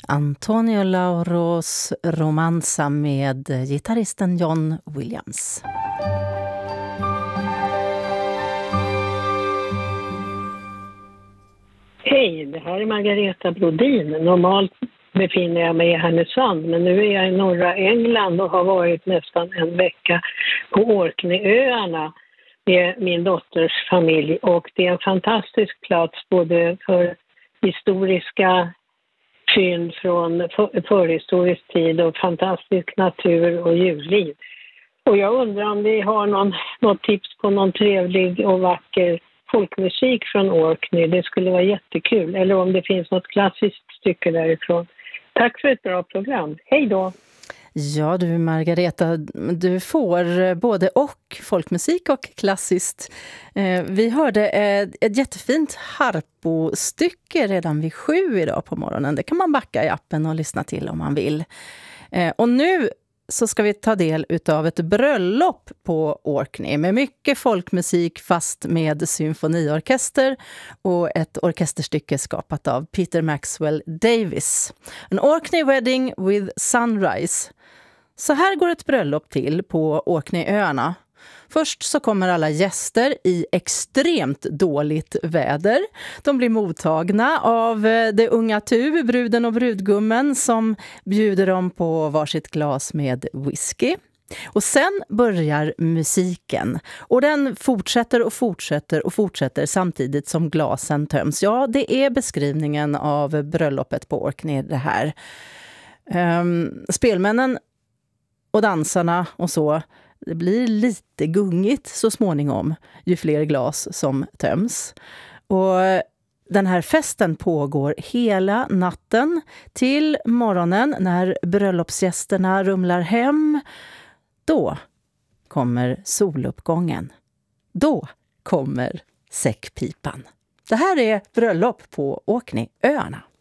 Antonio Lauros romansa med gitarristen John Williams. Hej, det här är Margareta Brodin. Normalt befinner jag mig i Härnösand, men nu är jag i norra England och har varit nästan en vecka på Orkneyöarna med min dotters familj. Och det är en fantastisk plats både för historiska fynd från förhistorisk tid och fantastisk natur och djurliv. Och jag undrar om ni har något tips på någon trevlig och vacker folkmusik från Orkney. Det skulle vara jättekul. Eller om det finns något klassiskt stycke därifrån. Tack för ett bra program. Hej då! Ja du Margareta, du får både och folkmusik och klassiskt. Vi hörde ett jättefint harpostycke redan vid 7 idag på morgonen. Det kan man backa i appen och lyssna till om man vill. Och nu så ska vi ta del utav ett bröllop på Orkney med mycket folkmusik fast med symfoniorkester och ett orkesterstycke skapat av Peter Maxwell Davies. An Orkney Wedding with Sunrise. Så här går ett bröllop till på Orkneyöarna. Först så kommer alla gäster i extremt dåligt väder. De blir mottagna av det unga tu, bruden och brudgummen, som bjuder dem på varsitt glas med whisky. Och sen börjar musiken. Och den fortsätter och fortsätter och fortsätter samtidigt som glasen töms. Ja, det är beskrivningen av bröllopet på Orkney det här. Spelmännen och dansarna och så, det blir lite gungigt så småningom ju fler glas som töms. Och den här festen pågår hela natten till morgonen när bröllopsgästerna rumlar hem. Då kommer soluppgången. Då kommer säckpipan. Det här är bröllop på Orkneyöarna.